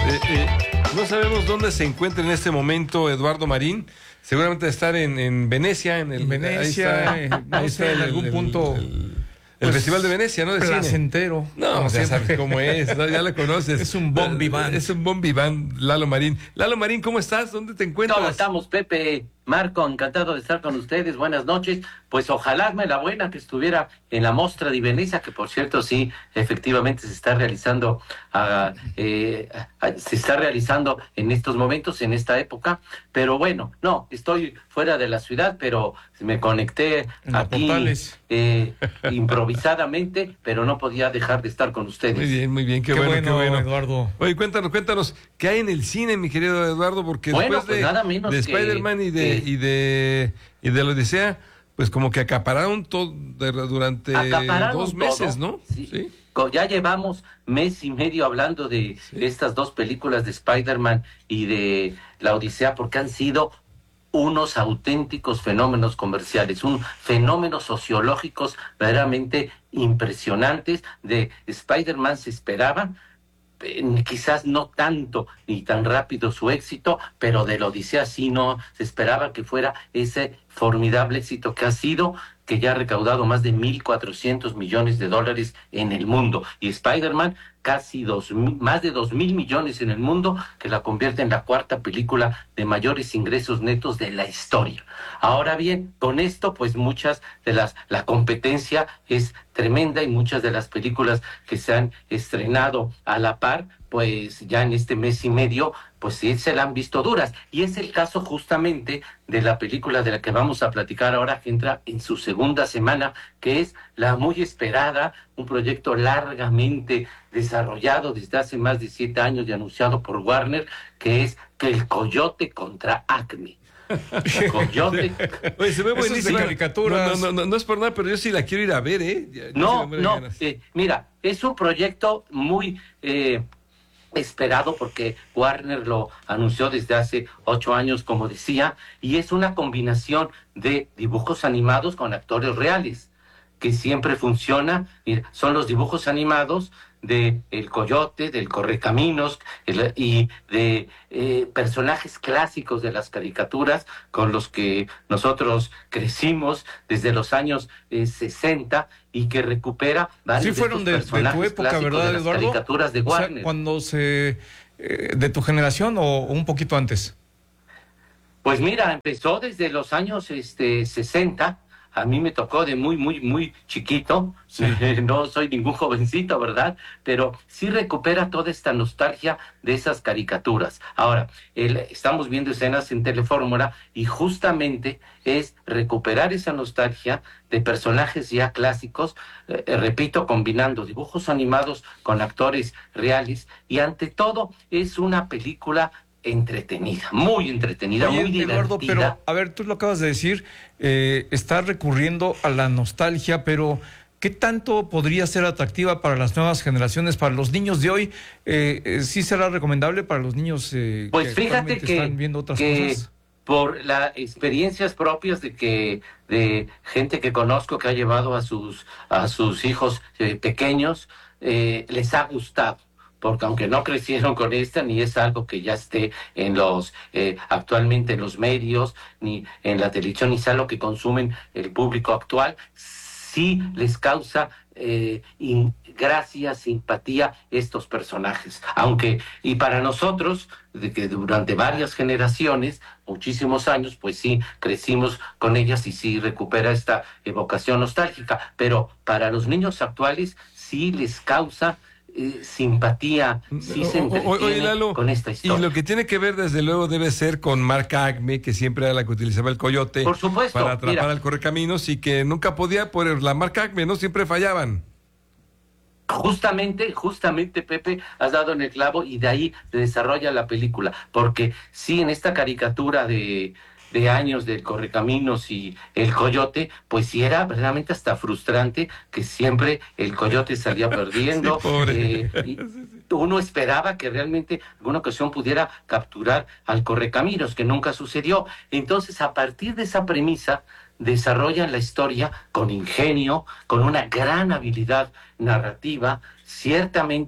No sabemos dónde se encuentra en este momento Eduardo Marín. Seguramente estar en Venecia, Venecia, ahí está en algún punto. El Festival de Venecia, ¿no? De placentero. Cine. No, ya sabes cómo es, ¿no? Ya lo conoces. Es un bon vivant. Es un bon vivant, Lalo Marín. Lalo Marín, ¿cómo estás? ¿Dónde te encuentras? ¿Cómo estamos, Pepe? Marco, encantado de estar con ustedes. Buenas noches. Pues ojalá me la buena que estuviera en la Mostra de Venecia, que por cierto sí, efectivamente se está realizando en estos momentos, en esta época. Pero bueno, no, estoy fuera de la ciudad, pero me conecté en aquí improvisadamente, pero no podía dejar de estar con ustedes. Muy bien, qué bueno, Eduardo. Oye, cuéntanos, ¿qué hay en el cine, mi querido Eduardo? Porque bueno, después pues nada menos de Spider-Man y de la Odisea, pues como que acapararon todo durante 2 meses, todo, ¿no? Sí. Ya llevamos mes y medio hablando de estas dos películas de Spider-Man y de la Odisea, porque han sido unos auténticos fenómenos comerciales, un fenómenos sociológicos verdaderamente impresionantes. De Spider-Man se esperaba, quizás no tanto ni tan rápido su éxito, pero de la Odisea sí no se esperaba que fuera ese formidable éxito que ha sido, que ya ha recaudado más de 1.400 millones de dólares en el mundo. Y Spider-Man, casi más de 2.000 millones en el mundo, que la convierte en la cuarta película de mayores ingresos netos de la historia. Ahora bien, con esto, pues la competencia es tremenda y muchas de las películas que se han estrenado a la par, pues ya en este mes y medio, pues sí se la han visto duras. Y es el caso justamente de la película de la que vamos a platicar ahora, que entra en su segunda semana, que es la muy esperada, un proyecto largamente desarrollado desde hace más de 7 años y anunciado por Warner, que es El Coyote contra Acme. Coyote. Oye, se ve buenísima. Caricaturas. No es por nada, pero yo sí la quiero ir a ver, ¿eh? Mira, es un proyecto muy esperado, porque Warner lo anunció desde hace 8 años, como decía, y es una combinación de dibujos animados con actores reales, que siempre funciona. Mira, son los dibujos animados de El Coyote, del Correcaminos, y de personajes clásicos de las caricaturas con los que nosotros crecimos desde los años 60, y que recupera varios fueron de tu época, ¿verdad, de las Eduardo? Caricaturas de Warner. O sea, cuando de tu generación o un poquito antes. Pues mira, empezó desde los años 60. A mí me tocó de muy, muy, muy chiquito. Sí. No soy ningún jovencito, ¿verdad? Pero sí recupera toda esta nostalgia de esas caricaturas. Ahora, estamos viendo escenas en Telefórmula, y justamente es recuperar esa nostalgia de personajes ya clásicos, repito, combinando dibujos animados con actores reales, y ante todo es una película entretenida, muy entretenida. Oye, muy divertida. Eduardo, pero a ver, tú lo acabas de decir, está recurriendo a la nostalgia, pero ¿qué tanto podría ser atractiva para las nuevas generaciones, para los niños de hoy? ¿Sí será recomendable para los niños pues que fíjate que están viendo otras cosas? Por las experiencias propias de gente que conozco que ha llevado a sus hijos pequeños, les ha gustado. Porque aunque no crecieron con esta, ni es algo que ya esté actualmente en los medios, ni en la televisión, ni sea lo que consumen el público actual, sí les causa gracia, simpatía estos personajes. Y para nosotros, de que durante varias generaciones, muchísimos años, pues sí, crecimos con ellas y sí recupera esta evocación nostálgica. Pero para los niños actuales sí les causa simpatía, sí se entretiene con esta historia. Y lo que tiene que ver, desde luego, debe ser con Marca Acme, que siempre era la que utilizaba el coyote, por supuesto, para atrapar al Correcaminos, y que nunca podía por la marca Acme, ¿no? Siempre fallaban. Justamente, Pepe, has dado en el clavo, y de ahí se desarrolla la película, porque sí, en esta caricatura de años del Correcaminos y el Coyote, pues sí era verdaderamente hasta frustrante que siempre el Coyote salía perdiendo. Y uno esperaba que realmente alguna ocasión pudiera capturar al Correcaminos, que nunca sucedió. Entonces, a partir de esa premisa, desarrollan la historia con ingenio, con una gran habilidad narrativa, ciertamente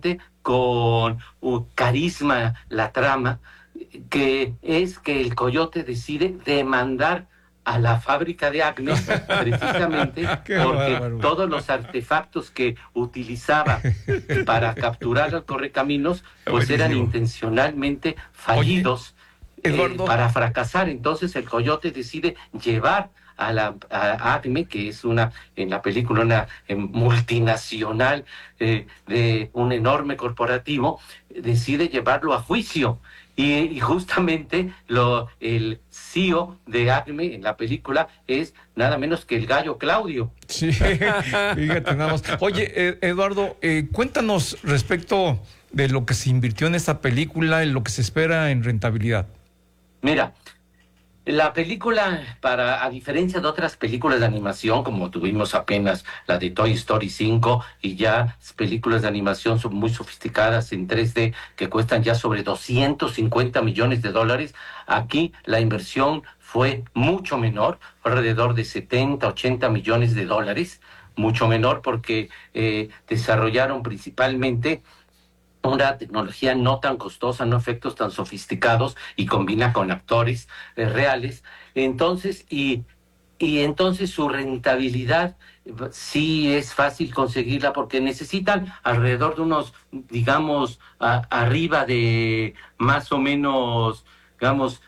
con carisma la trama, que es que el coyote decide demandar a la fábrica de Acme precisamente porque todos los artefactos que utilizaba para capturar al Correcaminos pues eran intencionalmente fallidos. Para fracasar. Entonces el coyote decide llevar a Acme, que es en la película una multinacional de un enorme corporativo, decide llevarlo a juicio. Y justamente el CEO de Acme en la película es nada menos que el gallo Claudio. Sí, fíjate nada más. Oye, Eduardo, cuéntanos respecto de lo que se invirtió en esta película, en lo que se espera en rentabilidad. Mira, la película, a diferencia de otras películas de animación, como tuvimos apenas la de Toy Story 5, y ya películas de animación son muy sofisticadas en 3D, que cuestan ya sobre $250 millones, aquí la inversión fue mucho menor, alrededor de 70, 80 millones de dólares, mucho menor porque desarrollaron principalmente una tecnología no tan costosa, no efectos tan sofisticados y combina con actores reales. Entonces, entonces su rentabilidad sí es fácil conseguirla porque necesitan alrededor de unos, digamos, arriba de más o menos, digamos,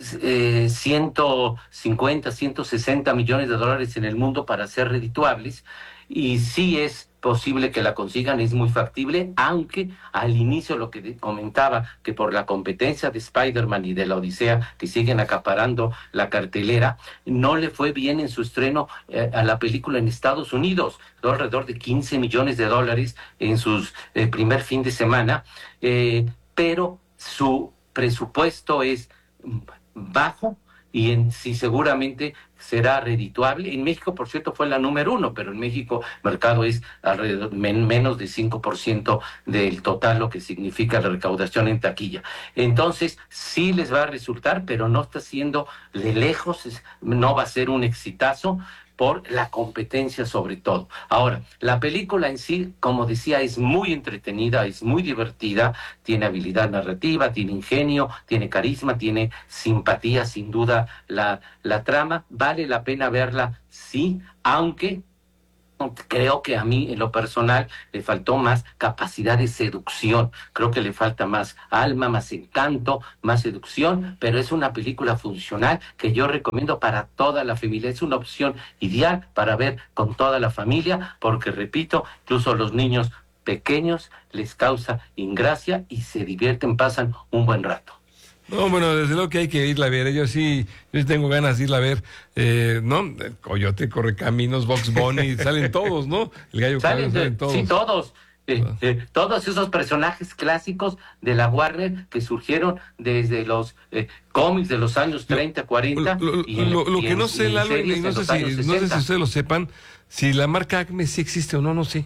150, 160 millones de dólares en el mundo para ser redituables. Y sí es posible que la consigan, es muy factible, aunque al inicio lo que comentaba, que por la competencia de Spider-Man y de la Odisea, que siguen acaparando la cartelera, no le fue bien en su estreno a la película en Estados Unidos, alrededor de 15 millones de dólares en su primer fin de semana, pero su presupuesto es bajo, y sí seguramente será redituable. En México, por cierto, fue la número 1, pero en México el mercado es alrededor menos de 5% del total, lo que significa la recaudación en taquilla. Entonces, sí les va a resultar, pero no está siendo de lejos, no va a ser un exitazo por la competencia sobre todo. Ahora, la película en sí, como decía, es muy entretenida, es muy divertida, tiene habilidad narrativa, tiene ingenio, tiene carisma, tiene simpatía, sin duda, la trama. Vale la pena verla, sí, aunque creo que a mí, en lo personal, le faltó más capacidad de seducción. Creo que le falta más alma, más encanto, más seducción, pero es una película funcional que yo recomiendo para toda la familia. Es una opción ideal para ver con toda la familia, porque, repito, incluso los niños pequeños les causa ingracia y se divierten, pasan un buen rato. No, bueno, desde luego que hay que irla a ver. Yo sí tengo ganas de irla a ver. ¿No? El Coyote, Correcaminos, Bugs Bunny, salen todos, ¿no? El gallo Claudio, salen todos. Sí, todos. Todos esos personajes clásicos de la Warner que surgieron desde los cómics de los años 30, 40. Lo que no sé, Lalo, y no sé si ustedes lo sepan, si la marca Acme sí existe o no, no sé.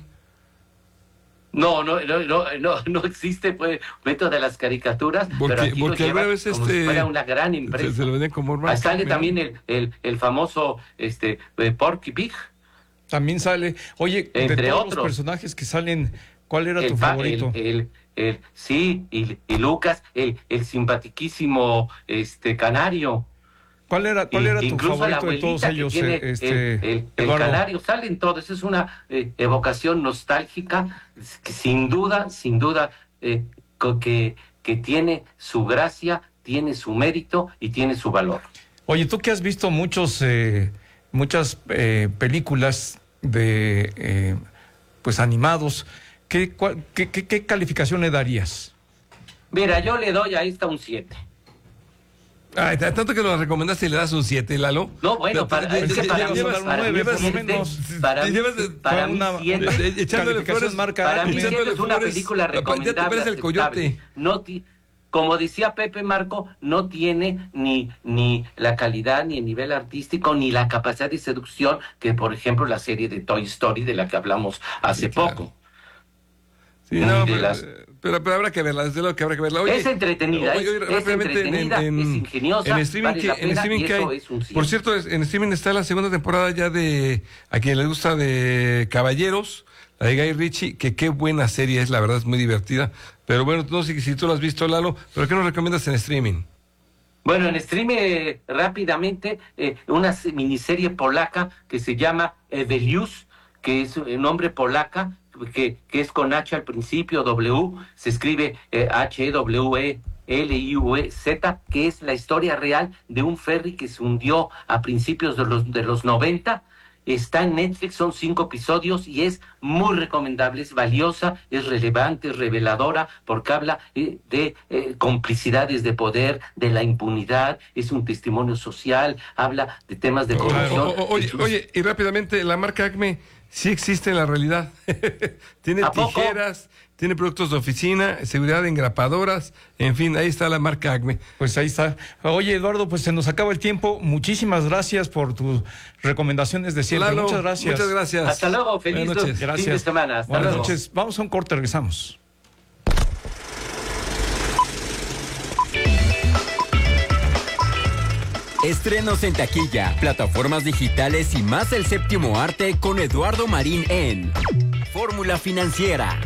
No existe, pues, método de las caricaturas, pero aquí porque lo lleva vez como si fuera una gran empresa. Se lo venden como marca. Sale también el famoso Porky Pig. También sale. Oye, entre de todos otros los personajes que salen, ¿cuál era tu favorito? Sí, y Lucas, el simpatiquísimo Canario. ¿Cuál era tu favorito de todos ellos? El Canario, salen todos. Es una evocación nostálgica que sin duda, que tiene su gracia, tiene su mérito y tiene su valor. Oye, tú que has visto muchas películas de pues animados, ¿qué calificación le darías? Mira, yo le doy a esta un 7. Ay, tanto que lo recomendaste y le das un 7, Lalo. No, bueno, para mí 7. Echándole flores, para mí 7 es una película recomendable. El Coyote. Como decía Pepe Marco, no tiene ni la calidad, ni el nivel artístico, ni la capacidad de seducción que, por ejemplo, la serie de Toy Story, de la que hablamos hace poco. Sí, pero habrá que verla, desde luego que habrá que verla. Oye, es entretenida, es entretenida, es ingeniosa, en streaming, vale la pena, y eso es un 100. Por cierto, en streaming está la segunda temporada ya de, a quien le gusta, de Caballeros, la de Guy Ritchie, que qué buena serie es, la verdad es muy divertida. Pero bueno, no sé si tú lo has visto, Lalo, pero ¿qué nos recomiendas en streaming? Bueno, en streaming rápidamente, una miniserie polaca que se llama Evelius, que es un nombre polaca, que es con H al principio, W, se escribe H-E-W-E-L-I-U-E-Z, que es la historia real de un ferry que se hundió a principios de los 90. Está en Netflix, son 5 episodios y es muy recomendable, es valiosa, es relevante, es reveladora, porque habla de complicidades de poder, de la impunidad, es un testimonio social, habla de temas de corrupción. Oye, y rápidamente, la marca Acme sí existe en la realidad. Tiene tijeras, tiene productos de oficina, seguridad de engrapadoras, en fin, ahí está la marca Acme. Pues ahí está. Oye, Eduardo, pues se nos acaba el tiempo. Muchísimas gracias por tus recomendaciones de siempre. Lalo, muchas gracias. Muchas gracias. Hasta luego, feliz fin de semana. Hasta Buenas luego. noches. Vamos a un corte, regresamos. Estrenos en taquilla, plataformas digitales y más del séptimo arte con Eduardo Marín en Fórmula Financiera.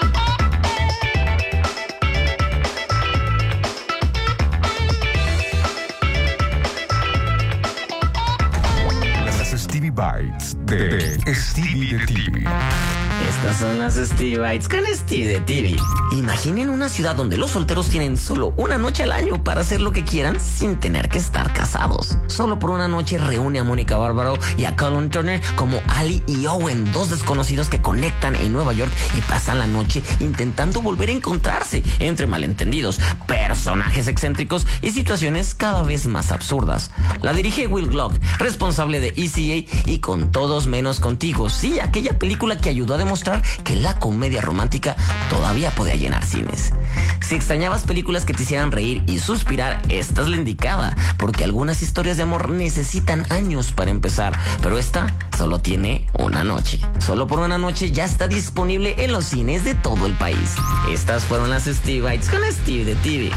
Las Stevie Bites de Stevie de TV. Estas son las Stevie Bites con Stevie de TV. Imaginen una ciudad donde los solteros tienen solo una noche al año para hacer lo que quieran sin tener que estar casados. Solo por una noche reúne a Mónica Bárbaro y a Colin Turner como Ali y Owen, 2 desconocidos que conectan en Nueva York y pasan la noche intentando volver a encontrarse entre malentendidos, personajes excéntricos y situaciones cada vez más absurdas. La dirige Will Glock, responsable de ECA y Con Todos Menos Contigo. Sí, aquella película que ayudó a demostrar que la comedia romántica todavía podía llenar cines. Si extrañabas películas que te hicieran reír y suspirar, esta es la indicada, porque algunas historias de amor necesitan años para empezar, pero esta solo tiene una noche. Solo por una noche ya está disponible en los cines de todo el país. Estas fueron las Stevie Bites con Stevie de TV.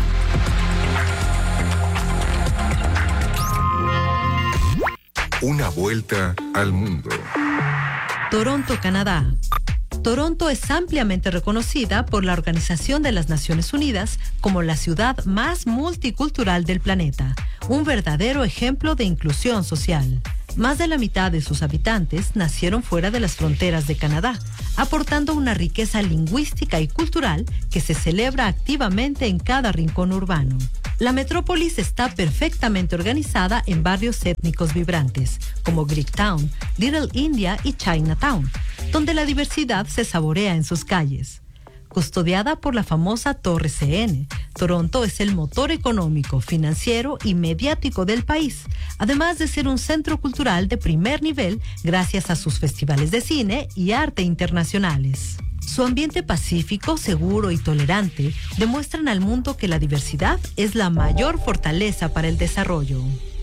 Una vuelta al mundo. Toronto, Canadá. Toronto es ampliamente reconocida por la Organización de las Naciones Unidas como la ciudad más multicultural del planeta, un verdadero ejemplo de inclusión social. Más de la mitad de sus habitantes nacieron fuera de las fronteras de Canadá, aportando una riqueza lingüística y cultural que se celebra activamente en cada rincón urbano. La metrópolis está perfectamente organizada en barrios étnicos vibrantes, como Greektown, Little India y Chinatown, donde la diversidad se saborea en sus calles. Custodiada por la famosa Torre CN, Toronto es el motor económico, financiero y mediático del país, además de ser un centro cultural de primer nivel gracias a sus festivales de cine y arte internacionales. Su ambiente pacífico, seguro y tolerante demuestran al mundo que la diversidad es la mayor fortaleza para el desarrollo.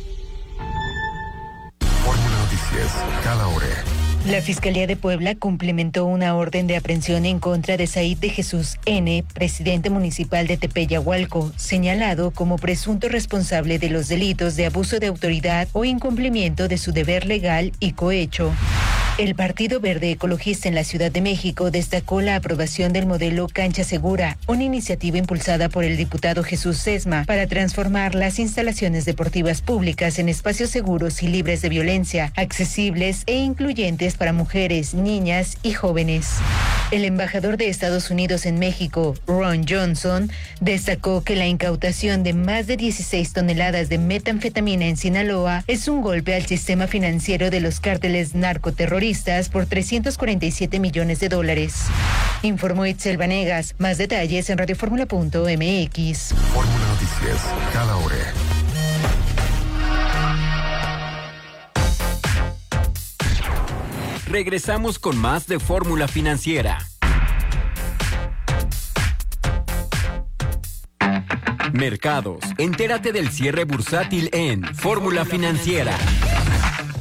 Fórmula Noticias, cada hora. La Fiscalía de Puebla cumplimentó una orden de aprehensión en contra de Said de Jesús N., presidente municipal de Tepeyahualco, señalado como presunto responsable de los delitos de abuso de autoridad o incumplimiento de su deber legal y cohecho. El Partido Verde Ecologista en la Ciudad de México destacó la aprobación del modelo Cancha Segura, una iniciativa impulsada por el diputado Jesús Sesma para transformar las instalaciones deportivas públicas en espacios seguros y libres de violencia, accesibles e incluyentes para mujeres, niñas y jóvenes. El embajador de Estados Unidos en México, Ron Johnson, destacó que la incautación de más de 16 toneladas de metanfetamina en Sinaloa es un golpe al sistema financiero de los cárteles narcoterroristas por $347 millones. Informó Itzel Vanegas. Más detalles en radioformula.mx. Fórmula Noticias, cada hora. Regresamos con más de Fórmula Financiera. Mercados. Entérate del cierre bursátil en Fórmula Financiera.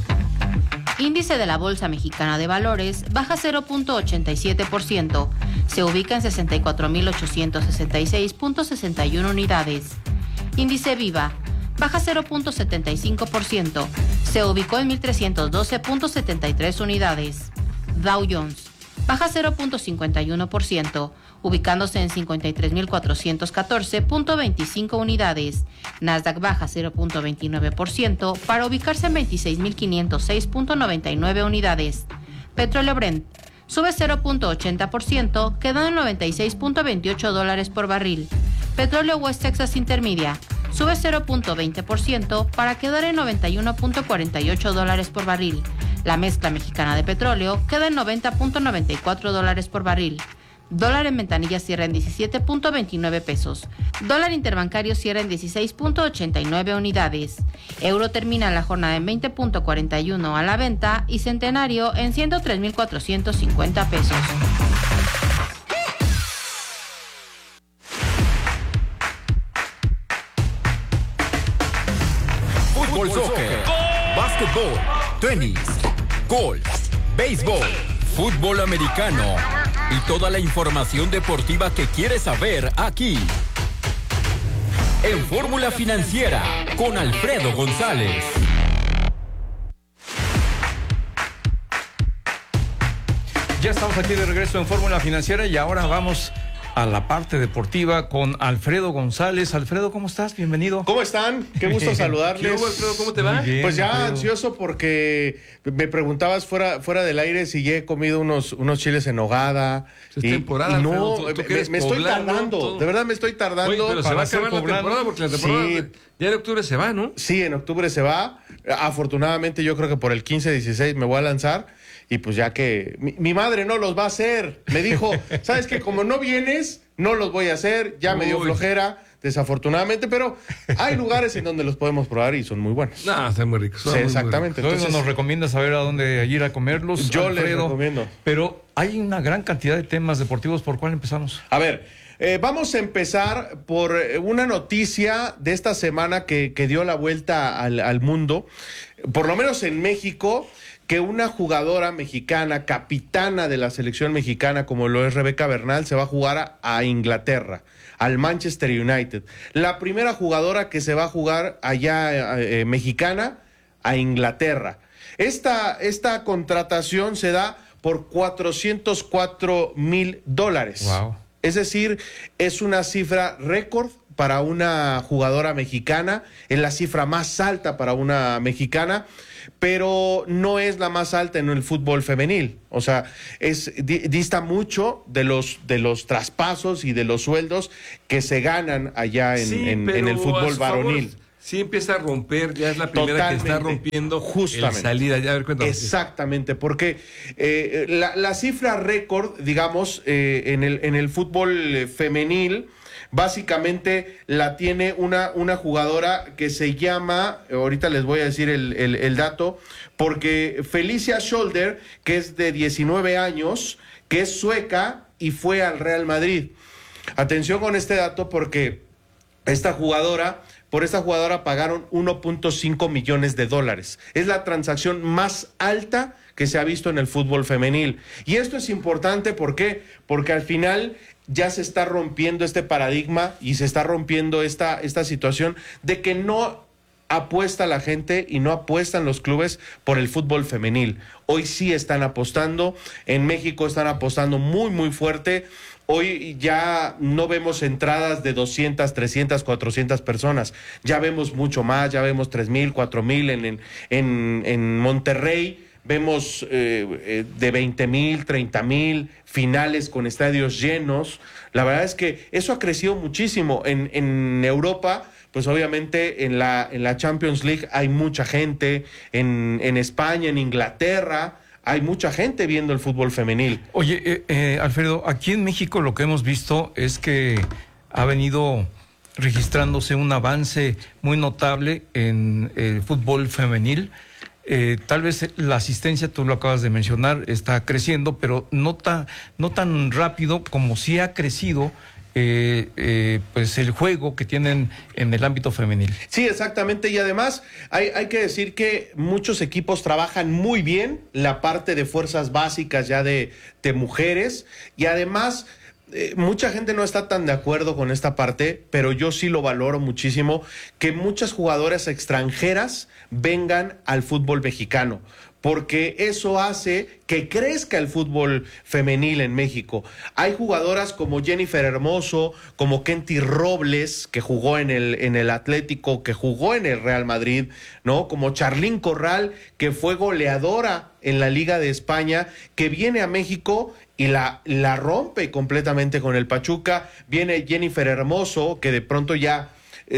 Índice de la Bolsa Mexicana de Valores baja 0.87%, Se ubica en 64.866.61 unidades. Índice Viva, baja 0.75%. Se ubicó en 1.312.73 unidades. Dow Jones, baja 0.51%, ubicándose en 53.414.25 unidades. Nasdaq baja 0.29% para ubicarse en 26.506.99 unidades. Petróleo Brent sube 0.80%, quedando en $96.28 por barril. Petróleo West Texas Intermedia sube 0.20% para quedar en $91.48 por barril. La mezcla mexicana de petróleo queda en $90.94 por barril. Dólar en ventanilla cierra en 17.29 pesos. Dólar interbancario cierra en 16.89 unidades. Euro termina la jornada en 20.41 a la venta y centenario en 103.450 pesos. Fútbol, soccer, básquetbol, tenis, golf, béisbol, fútbol americano y toda la información deportiva que quieres saber aquí. En Fórmula Financiera con Alfredo González. Ya estamos aquí de regreso en Fórmula Financiera y ahora vamos a la parte deportiva con Alfredo González. Alfredo, ¿cómo estás? Bienvenido. ¿Cómo están? Qué gusto saludarles. ¿Qué hubo, Alfredo? ¿Cómo te va? Bien, pues ya Alfredo, ansioso porque me preguntabas fuera del aire si ya he comido unos chiles en nogada. Es temporada, no, Alfredo, me estoy tardando. Todo. De verdad me estoy tardando. Oye, pero se va a acabar la temporada porque la temporada ya en octubre se va, ¿no? Sí, en octubre se va. Afortunadamente yo creo que por el 15-16 me voy a lanzar. Y pues ya que mi madre no los va a hacer, me dijo, ¿sabes qué? Como no vienes, no los voy a hacer, ya me dio flojera, desafortunadamente, pero hay lugares en donde los podemos probar y son muy buenos. No, están muy ricos. Sí, exactamente. Entonces nos recomiendas saber a dónde ir a comerlos. Yo Alfredo, les recomiendo. Pero hay una gran cantidad de temas deportivos. ¿Por cuál empezamos? A ver, vamos a empezar por una noticia de esta semana que dio la vuelta al mundo, por lo menos en México, que una jugadora mexicana, capitana de la selección mexicana, como lo es Rebeca Bernal, se va a jugar a Inglaterra, al Manchester United. La primera jugadora que se va a jugar allá mexicana a Inglaterra. Esta contratación se da por $404,000. Wow. Es decir, es una cifra récord para una jugadora mexicana, es la cifra más alta para una mexicana, pero no es la más alta en el fútbol femenil. O sea, dista mucho de los traspasos y de los sueldos que se ganan allá en el fútbol varonil. Sí empieza a romper, ya es la primera que está rompiendo justamente. Salida. Ya, a ver, cuéntame. Exactamente, porque la cifra récord, digamos, en el fútbol femenil, básicamente la tiene una jugadora que se llama, ahorita les voy a decir el dato, porque Felicia Scholder, que es de 19 años, que es sueca y fue al Real Madrid. Atención con este dato porque por esta jugadora pagaron $1.5 millones. Es la transacción más alta que se ha visto en el fútbol femenil. Y esto es importante, ¿por qué? Porque al final ya se está rompiendo este paradigma y se está rompiendo esta situación de que no apuesta la gente y no apuestan los clubes por el fútbol femenil. Hoy sí están apostando, en México están apostando muy, muy fuerte. Hoy ya no vemos entradas de 200, 300, 400 personas. Ya vemos mucho más, ya vemos 3,000, 4,000 en Monterrey. Vemos de 20,000, 30,000 finales con estadios llenos. La verdad es que eso ha crecido muchísimo. En Europa, pues obviamente en la Champions League hay mucha gente. En España, en Inglaterra, hay mucha gente viendo el fútbol femenil. Oye, Alfredo, aquí en México lo que hemos visto es que ha venido registrándose un avance muy notable en el fútbol femenil. Tal vez la asistencia, tú lo acabas de mencionar, está creciendo, pero no tan rápido como sí ha crecido pues el juego que tienen en el ámbito femenil. Sí, exactamente, y además hay que decir que muchos equipos trabajan muy bien la parte de fuerzas básicas ya de mujeres, y además mucha gente no está tan de acuerdo con esta parte, pero yo sí lo valoro muchísimo, que muchas jugadoras extranjeras vengan al fútbol mexicano, porque eso hace que crezca el fútbol femenil en México. Hay jugadoras como Jennifer Hermoso, como Kenty Robles, que jugó en el Atlético, que jugó en el Real Madrid, ¿no? Como Charlín Corral, que fue goleadora en la Liga de España, que viene a México y la rompe completamente con el Pachuca. Viene Jennifer Hermoso, que de pronto ya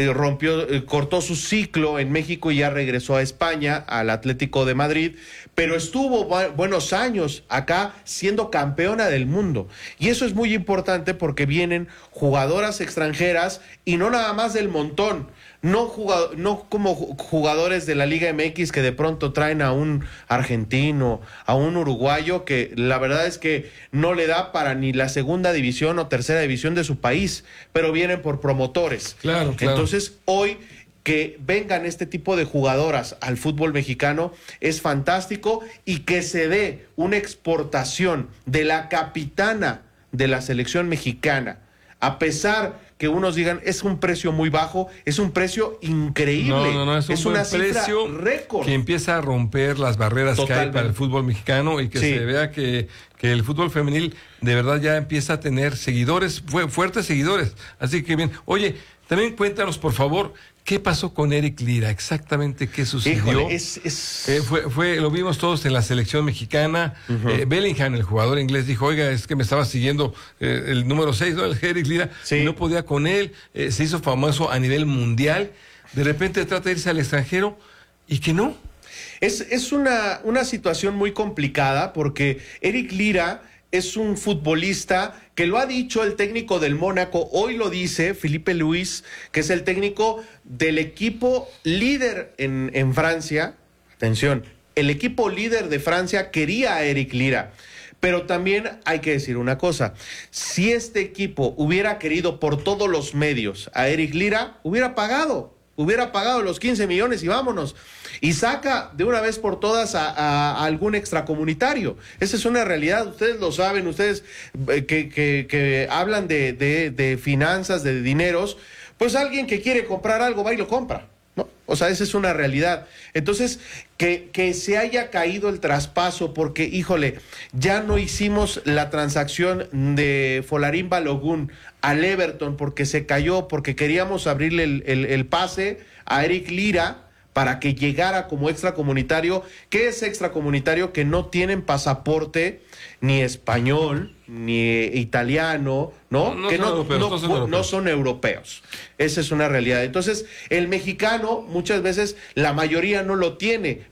cortó su ciclo en México y ya regresó a España, al Atlético de Madrid, pero estuvo buenos años acá siendo campeona del mundo. Y eso es muy importante porque vienen jugadoras extranjeras y no nada más del montón, no como jugadores de la Liga MX que de pronto traen a un argentino, a un uruguayo que la verdad es que no le da para ni la segunda división o tercera división de su país, pero vienen por promotores. Claro. Entonces, hoy que vengan este tipo de jugadoras al fútbol mexicano es fantástico, y que se dé una exportación de la capitana de la selección mexicana, a pesar que unos digan es un precio muy bajo, es un precio increíble. No, es una precio récord que empieza a romper las barreras que hay para el fútbol mexicano, y que se vea que el fútbol femenil de verdad ya empieza a tener seguidores, fuertes seguidores. Así que bien, oye, también cuéntanos por favor, ¿qué pasó con Eric Lira? Exactamente qué sucedió. Híjole, lo vimos todos en la selección mexicana. Bellingham, el jugador inglés, dijo, oiga, es que me estaba siguiendo el número 6, ¿no? El Eric Lira, y no podía con él. Se hizo famoso a nivel mundial. De repente trata de irse al extranjero y que no. Es una situación muy complicada, porque Eric Lira es un futbolista que lo ha dicho el técnico del Mónaco, hoy lo dice Filipe Luis, que es el técnico del equipo líder en Francia. Atención, el equipo líder de Francia quería a Eric Lira. Pero también hay que decir una cosa, si este equipo hubiera querido por todos los medios a Eric Lira, hubiera pagado los 15 millones y vámonos. Y saca de una vez por todas a algún extracomunitario. Esa es una realidad, ustedes lo saben, ustedes que hablan de finanzas, de dineros, pues alguien que quiere comprar algo va y lo compra, ¿no? O sea, esa es una realidad. Entonces, que se haya caído el traspaso porque, híjole, ya no hicimos la transacción de Folarín Balogun al Everton porque se cayó, porque queríamos abrirle el pase a Eric Lira para que llegara como extracomunitario. ¿Qué es extracomunitario? Que no tienen pasaporte ni español, ni italiano, ¿no? Que no son europeos. Esa es una realidad. Entonces, el mexicano muchas veces, la mayoría no lo tiene,